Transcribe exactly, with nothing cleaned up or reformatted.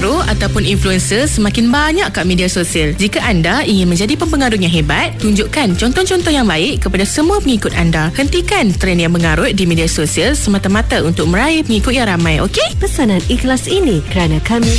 pengaruh ataupun influencer semakin banyak kat media sosial. Jika anda ingin menjadi pempengaruh yang hebat, tunjukkan contoh-contoh yang baik kepada semua pengikut anda. Hentikan trend yang mengarut di media sosial semata-mata untuk meraih pengikut yang ramai, okey? Pesanan ikhlas ini kerana kami